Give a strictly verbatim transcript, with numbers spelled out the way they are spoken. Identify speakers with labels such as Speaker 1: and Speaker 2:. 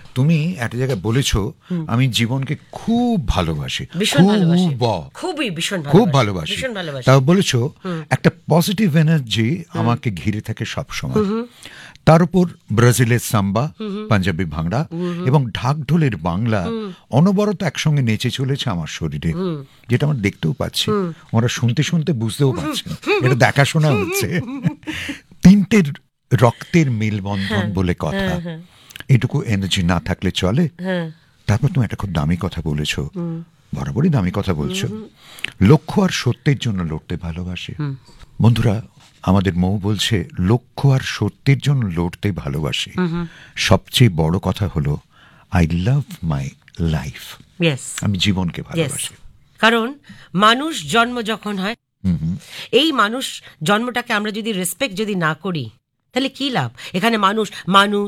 Speaker 1: তুমি একটা জায়গায় বলেছো আমি জীবনকে খুব ভালোবাসি,
Speaker 2: ভীষণ ভালোবাসি,
Speaker 1: খুব
Speaker 2: খুবই ভীষণ
Speaker 1: খুব
Speaker 2: ভালোবাসি,
Speaker 1: ভালোবাসি।
Speaker 2: ভীষণ ভালোবাসি।
Speaker 1: তাও বলেছো একটা পজিটিভ এনার্জি আমাকে ঘিরে থাকে সব সময়। তার উপর ব্রাজিলের সাম্বা, পাঞ্জাবি ভাংড়া এবং ঢাক ঢোলের বাংলা অনবরত একসঙ্গে নেচে চলেছে আমার শরীরে, যেটা আমরা দেখতেও পাচ্ছি, ওরা শুনতে শুনতে বুঝতেও পারছেন, এটা দেখাশোনা হচ্ছে। তিনটের রক্তের মেলবন্ধন বলে কথা, এটুকু এনার্জি না থাকলে চলে? তারপর তুমি একটা খুব দামি কথা বলেছো, বরাবরই দামি কথা বলছো, লক্ষ্য আর সত্যের জন্য লড়তে ভালোবাসে। বন্ধুরা, আমাদের মৌ বলছে লক্ষ্য আর সত্যের জন্য লড়তে ভালোবাসে। সবচেয়ে বড় কথা হলো আই লাভ মাই লাইফ, আমি জীবনকে ভালোবাসি।
Speaker 2: কারণ মানুষ জন্ম যখন হয়, এই মানুষ জন্মটাকে আমরা যদি রেসপেক্ট যদি না করি, তাহলে কি লাভ? এখানে মানুষ মানুষ